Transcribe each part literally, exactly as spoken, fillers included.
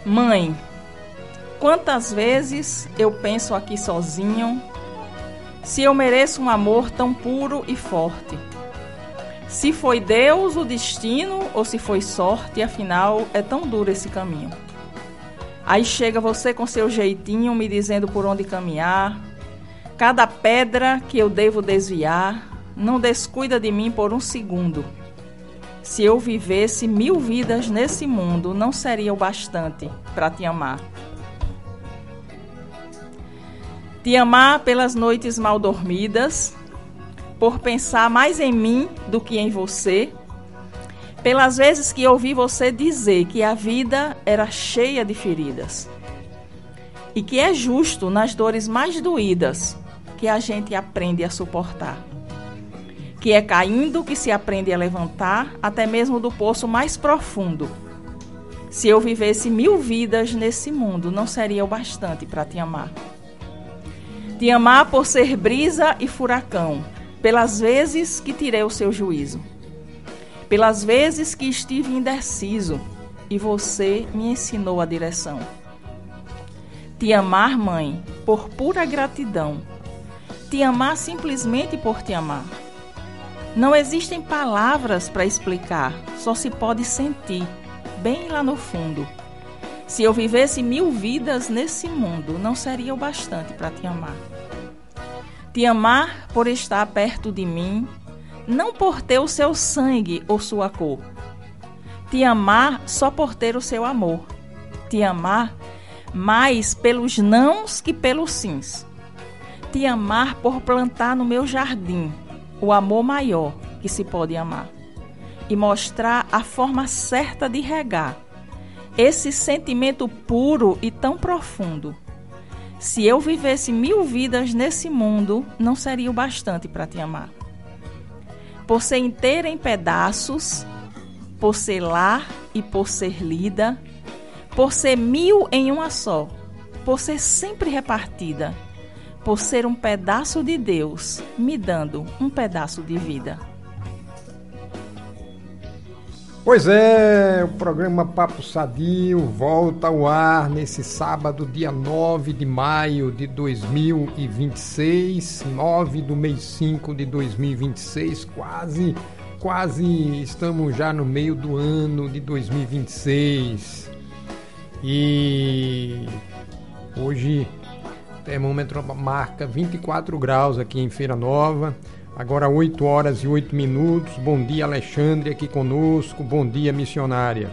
Mãe, quantas vezes eu penso aqui sozinho, se eu mereço um amor tão puro e forte? Se foi Deus o destino ou se foi sorte, afinal é tão duro esse caminho. Aí chega você com seu jeitinho me dizendo por onde caminhar, cada pedra que eu devo desviar, não descuida de mim por um segundo. Se eu vivesse mil vidas nesse mundo, não seria o bastante para te amar. Te amar pelas noites mal dormidas, por pensar mais em mim do que em você, pelas vezes que ouvi você dizer que a vida era cheia de feridas e que é justo nas dores mais doídas que a gente aprende a suportar. Que é caindo que se aprende a levantar, até mesmo do poço mais profundo. Se eu vivesse mil vidas nesse mundo, não seria o bastante para te amar. Te amar por ser brisa e furacão, pelas vezes que tirei o seu juízo, pelas vezes que estive indeciso e você me ensinou a direção. Te amar, mãe, por pura gratidão. Te amar simplesmente por te amar. Não existem palavras para explicar, só se pode sentir, bem lá no fundo. Se eu vivesse mil vidas nesse mundo, não seria o bastante para te amar. Te amar por estar perto de mim, não por ter o seu sangue ou sua cor. Te amar só por ter o seu amor. Te amar mais pelos nãos que pelos sims. Te amar por plantar no meu jardim o amor maior que se pode amar e mostrar a forma certa de regar esse sentimento puro e tão profundo. Se eu vivesse mil vidas nesse mundo, não seria o bastante para te amar. Por ser inteira em pedaços, por ser lar e por ser lida, por ser mil em uma só, por ser sempre repartida, por ser um pedaço de Deus, me dando um pedaço de vida. Pois é, o programa Papo Sadio volta ao ar nesse sábado, dia nove de maio de dois mil e vinte e seis, nove do mês cinco de dois mil e vinte e seis, quase, quase estamos já no meio do ano de dois mil e vinte e seis. E hoje o termômetro marca vinte e quatro graus aqui em Feira Nova, agora oito horas e oito minutos. Bom dia, Alexandre, aqui conosco. Bom dia, missionária.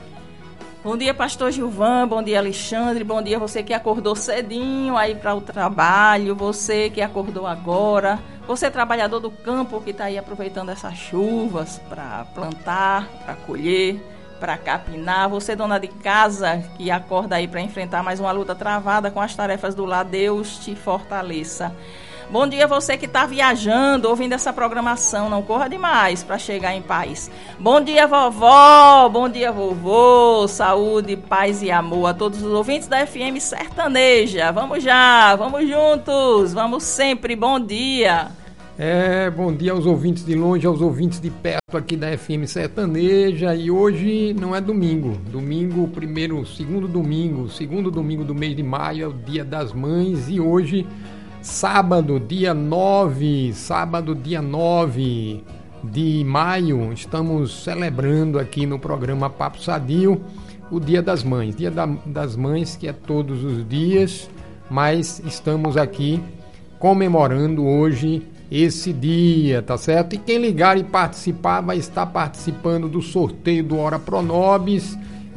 Bom dia, pastor Gilvan. Bom dia, Alexandre. Bom dia, você que acordou cedinho aí para o trabalho, você que acordou agora, você trabalhador do campo que está aí aproveitando essas chuvas para plantar, para colher, para capinar, você dona de casa que acorda aí para enfrentar mais uma luta travada com as tarefas do lar, Deus te fortaleça. Bom dia você que está viajando, ouvindo essa programação, não corra demais para chegar em paz. Bom dia vovó, bom dia vovô, saúde, paz e amor a todos os ouvintes da F M Sertaneja. Vamos já, vamos juntos, vamos sempre, bom dia. É, bom dia aos ouvintes de longe, aos ouvintes de perto aqui da F M Sertaneja. E hoje não é domingo, domingo, primeiro, segundo domingo, segundo domingo do mês de maio é o Dia das Mães. E hoje, sábado, dia nove, sábado, dia nove de maio, estamos celebrando aqui no programa Papo Sadio o Dia das Mães. Dia da, das Mães que é todos os dias, mas estamos aqui comemorando hoje esse dia, tá certo? E quem ligar e participar vai estar participando do sorteio do Ora Pronobis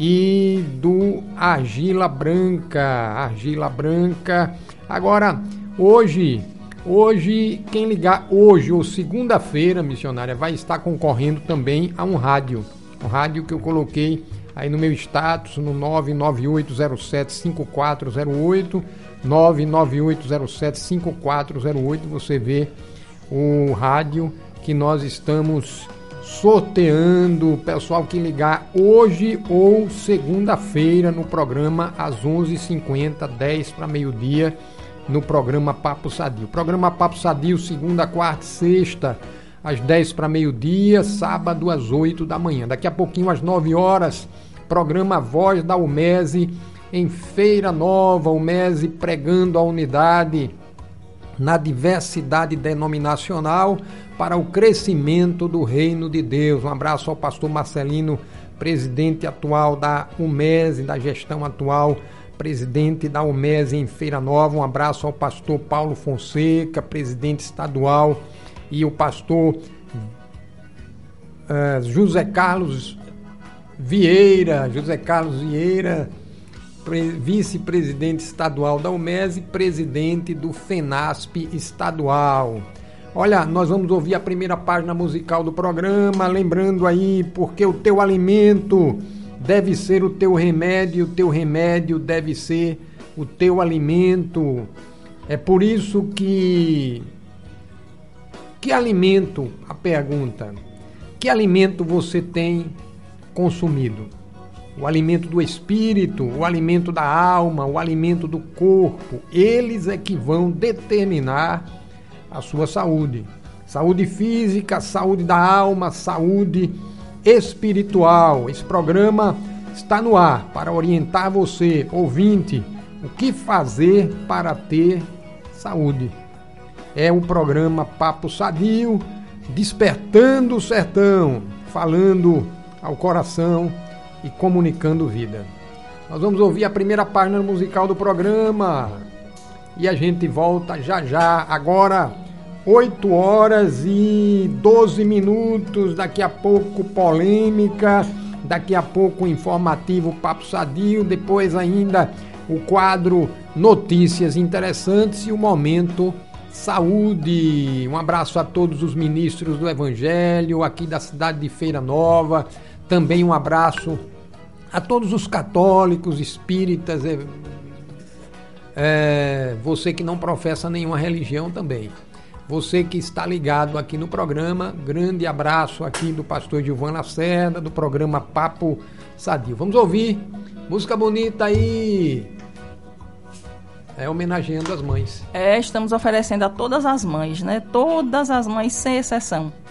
e do Argila Branca, Argila Branca. Agora, hoje, hoje, quem ligar hoje ou segunda-feira, missionária, vai estar concorrendo também a um rádio, um rádio que eu coloquei aí no meu status, no nove nove oito zero sete cinco quatro zero oito, nove nove oito zero sete cinco quatro zero oito, você vê o rádio que nós estamos sorteando. O pessoal que ligar hoje ou segunda-feira no programa às onze e cinquenta, dez para meio-dia, no programa Papo Sadio. Programa Papo Sadio, segunda, quarta e sexta, às dez para meio-dia, sábado às oito da manhã. Daqui a pouquinho, às nove horas, programa Voz da UMESE, em Feira Nova, UMESE pregando a unidade na diversidade denominacional para o crescimento do reino de Deus. Um abraço ao pastor Marcelino, presidente atual da UMESE, da gestão atual, presidente da UMESE em Feira Nova. Um abraço ao pastor Paulo Fonseca, presidente estadual, e o pastor uh, José Carlos Vieira, José Carlos Vieira, vice-presidente estadual da UMESE, presidente do FENASP estadual. Olha, nós vamos ouvir a primeira página musical do programa, lembrando aí, porque o teu alimento deve ser o teu remédio, o teu remédio deve ser o teu alimento. É por isso que... Que alimento, a pergunta, que alimento você tem consumido? O alimento do espírito, o alimento da alma, o alimento do corpo, eles é que vão determinar a sua saúde. Saúde física, saúde da alma, saúde espiritual. Esse programa está no ar para orientar você, ouvinte, o que fazer para ter saúde. É o programa Papo Sadio, despertando o sertão, falando ao coração e comunicando vida. Nós vamos ouvir a primeira página musical do programa e a gente volta já já. Agora, oito horas e doze minutos, daqui a pouco polêmica, daqui a pouco informativo Papo Sadio, depois ainda o quadro Notícias Interessantes e o Momento Saúde. Um abraço a todos os ministros do Evangelho aqui da cidade de Feira Nova, também um abraço a todos os católicos, espíritas, é, é, você que não professa nenhuma religião também. Você que está ligado aqui no programa, grande abraço aqui do pastor Gilvan Lacerda, do programa Papo Sadio. Vamos ouvir música bonita aí, é, homenageando as mães. É, estamos oferecendo a todas as mães, né? Todas as mães, sem exceção.